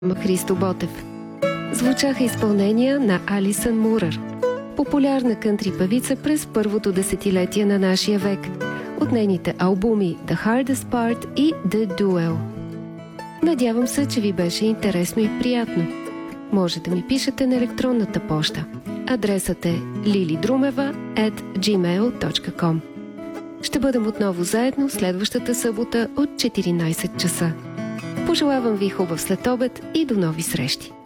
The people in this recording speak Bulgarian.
Христо Ботев. Звучаха изпълнения на Алисън Мурър, популярна кънтри певица през първото десетилетие на нашия век, от нейните албуми The Hardest Part и The Duel. Надявам се, че ви беше интересно и приятно. Може да ми пишете на електронната поща. Адресът е lilidrumeva@gmail.com. Ще бъдем отново заедно следващата събота от 14 часа. Пожелавам ви хубав следобед и до нови срещи!